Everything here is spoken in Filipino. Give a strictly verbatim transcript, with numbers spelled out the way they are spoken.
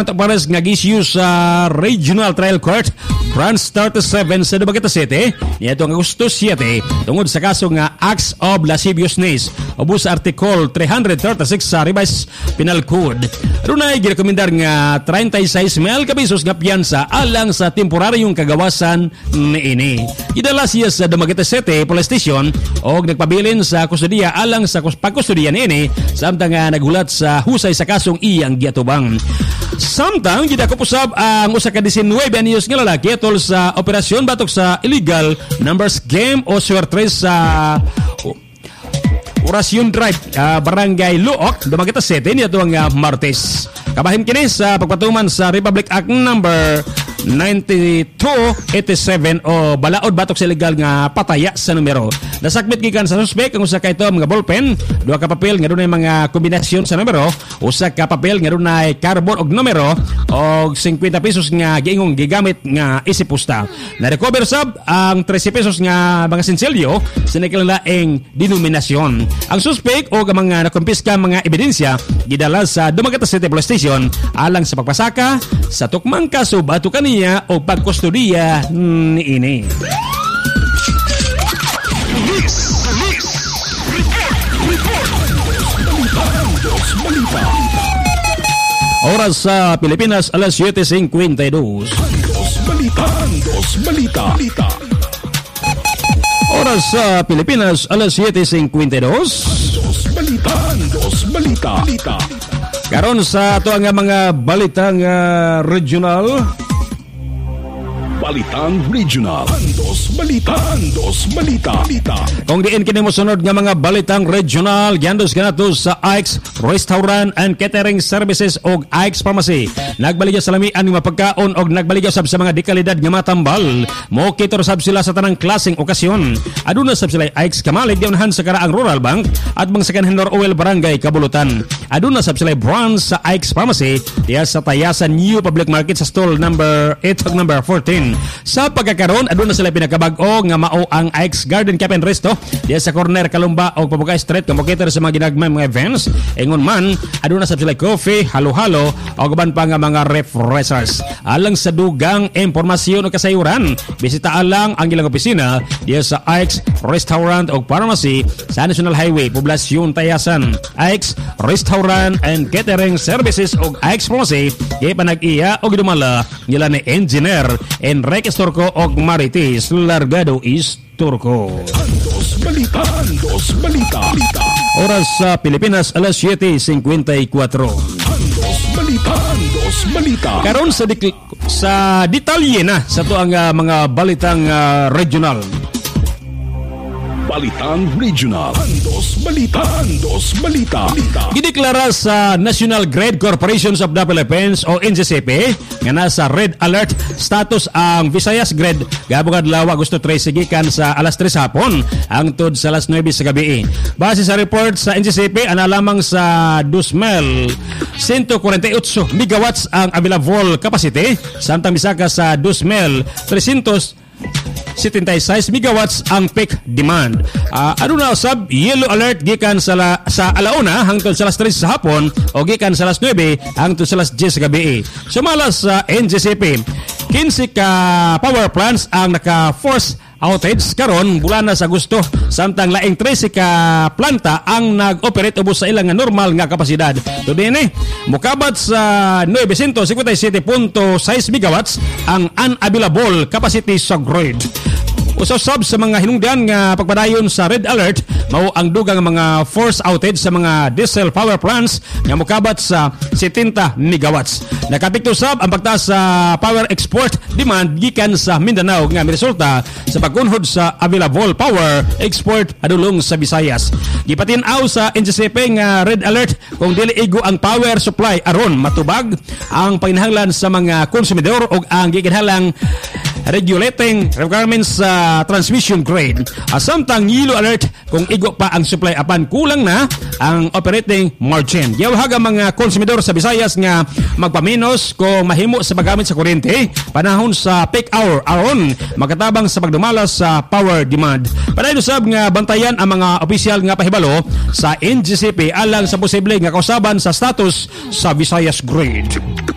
warrant of arrest nga gisyu sa Regional Trial Court Branch thirty-seven sa Dumaguete City niadto nga Agosto seven tungod sa kaso nga acts of lasciviousness ubos sa Article three thirty-six sa Revised Penal Code. Runay girekomendar nga thirty-six mil ka pesos nga piyansa alang sa temporaryong kagawasan niini. Idala siya sa Dumaguete City Police Station og nagpabilin sa kustodiya alang sa pagkustodiya niini samtang nga naghulat sa husay sa kasong iyang giatubang. Samtang gidakop usab ang usa ka nineteen anyos nga lalaki tol sa operasyon batok sa illegal numbers game o suertres sa uh, Orasyon Drive, uh, Barangay Luok, Dumaguete City niadto ang uh, Martes. Kabahin kini sa pagpatuman sa Republic Act number ninety-two eighty-seven o balaod batok sa illegal nga pataya sa numero. Nasakmit gikan sa suspect ang usa ka ito mga ballpen, duha ka papel nga dunay mga kombinasyon sa numero, usa ka papel nga dunay carbon og numero og fifty pesos nga giingong gigamit nga isipusta. Na-recover sab ang thirty pesos nga mga sinselyo sa nakilaing denominasyon. Ang suspect o ang mga nakumpiska mga ebidensya gidala sa Dumaguete City Police Station alang sa pagpasaka sa tukmang kaso batok kaniya o pagkustodiya niini. Police! Police! Report! Report! Bandos Balita! Oras sa Pilipinas, alas seven fifty-two. Bandos Balita! Bandos Balita! Oras sa Pilipinas, alas seven fifty-two. Bandos Balita! Bandos Balita! Karon sa ato nga mga balitang uh, regional. Balitang Regional. Bandos Balita. Bandos Balita. Kung diin kini mosunod nga mga balitang regional, giandos kanato sa I X Restaurant and Catering Services og I X Pharmacy. Nagbaligya sa lamian nga pagkaon og nagbaligya sab sa mga dekalidad nga matambal. Mo kitor sab sila sa tanang klaseng okasyon. Aduna sab sila I X Kamalig diunhan sa Karaang Rural Bank at mga sa Kanhinor Oil Barangay Kabulutan. Aduna sab sila branch sa I X Pharmacy diya sa Tayasan New Public Market sa stall number eight ug number fourteen. Sa pagkakaroon, aduna sila pinakabag-o nga mao ang I X Garden Cafe and Resto diya sa corner Kalumba o Pabuka Street kamokitor sa mga ginagmay mga events. Ingon man, aduna sab sila coffee, halo-halo o gaban pa nga mga refreshers. Alang sa dugang impormasyon o kasayuran, bisita alang ang ilang opisina diya sa I X Restaurant o Pharmacy sa National Highway, Poblasyon Tayasan. I X Restaurant and Catering Services o I X Pharmacy kay panag-iya o gidumala nila ni Engineer Enrique Turco og Marites Largado Isturco. Bandos Balita. Bandos Balita. Oras sa Pilipinas, alas seven fifty-four. Bandos Balita. Bandos Balita. Karon sa dik- sa detalye na sa to ang uh, mga balitang uh, regional. Balitang Regional. Bandos Balita. Bandos Balita. Gideklara sa National Grid Corporations of the Philippines o N G C P nga nasa red alert status ang Visayas Grid gabong adlaw Agosto tres gikan sa alas tres hapon hangtod sa alas nueve sa gabi. Base sa report sa N G C P ana lamang sa two thousand one hundred forty-eight megawatts ang available capacity samtang misaka sa two thousand three hundred seventy-six megawatts ang peak demand. Uh, aduna usab yellow alert gikan sa la, sa alauna hangtod sa alas tres sa hapon o gikan sa alas nueve hangtod sa alas ten sa gabi. Sumala sa N G C P, fifteen ka power plants ang naka-force outage karon bulan na sa Agosto samtang laing thirteen ka planta ang nag-operate ubos sa ilang nga normal nga kapasidad. Today ni mukabat sa nine fifty-seven point six megawatts ang unavailable capacity sa grid. Usab sa mga hinungdan nga pagpadayon sa red alert mao ang dugang mga force outage sa mga diesel power plants nga mokabat sa seventy megawatts. Nakapikto sab ang pagtaas sa power export demand gikan sa Mindanao nga miresulta sa pagunhod sa available power export adulong sa Visayas. Gipatin-aw sa N G C P nga red alert kung dili igo ang power supply aron matubag ang panginahanglan sa mga konsumidor ug ang gikinahanglang regulating requirements sa uh, transmission grid. Uh, samtang yellow alert kung igo pa ang supply apan kulang na ang operating margin. Giyawahaga mga konsumidor sa Visayas nga magpaminos kung mahimo sa paggamit sa kuryente panahon sa peak hour aron makatabang sa pagdumala sa power demand. Padayon usab nga bantayan ang mga opisyal nga pahibalo sa N G C P alang sa posible nga kausaban sa status sa Visayas grid.